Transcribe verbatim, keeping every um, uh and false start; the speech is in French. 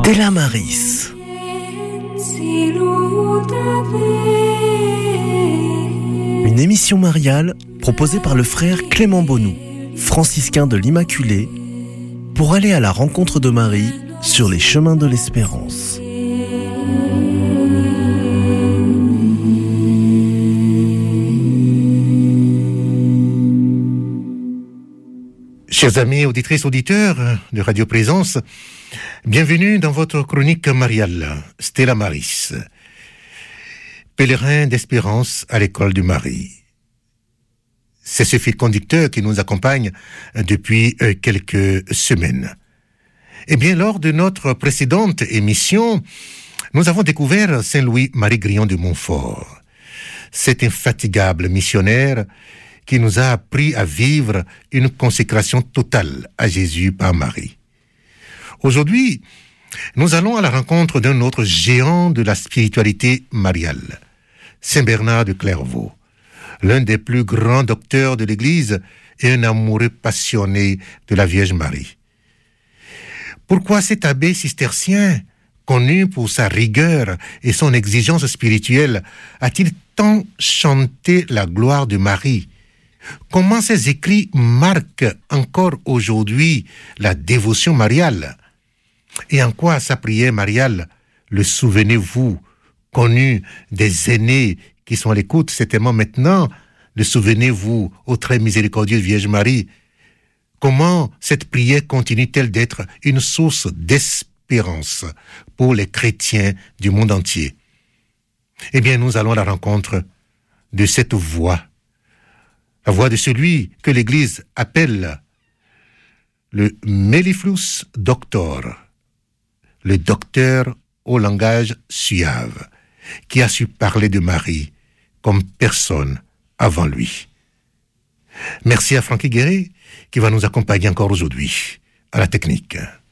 Stella Maris. Une émission mariale proposée par le frère Clément Bonou, franciscain de l'Immaculée, pour aller à la rencontre de Marie sur les chemins de l'espérance. Chers amis, auditrices, auditeurs de Radio Présence, bienvenue dans votre chronique mariale, Stella Maris, pèlerin d'espérance à l'école du Marie. C'est ce fil conducteur qui nous accompagne depuis quelques semaines. Eh bien, lors de notre précédente émission, nous avons découvert Saint Louis-Marie Grillon de Montfort, cet infatigable missionnaire qui nous a appris à vivre une consécration totale à Jésus par Marie. Aujourd'hui, nous allons à la rencontre d'un autre géant de la spiritualité mariale, Saint Bernard de Clairvaux, l'un des plus grands docteurs de l'Église et un amoureux passionné de la Vierge Marie. Pourquoi cet abbé cistercien, connu pour sa rigueur et son exigence spirituelle, a-t-il tant chanté la gloire de Marie ? Comment ces écrits marquent encore aujourd'hui la dévotion mariale? Et en quoi sa prière mariale, le souvenez-vous, connu des aînés qui sont à l'écoute, certainement maintenant, le souvenez-vous, ô très miséricordieuse Vierge Marie, comment cette prière continue-t-elle d'être une source d'espérance pour les chrétiens du monde entier? Eh bien, nous allons à la rencontre de cette voix, la voix de celui que l'Église appelle le Mellifluus Doctor, le docteur au langage suave, qui a su parler de Marie comme personne avant lui. Merci à Francky Guéret qui va nous accompagner encore aujourd'hui à la technique.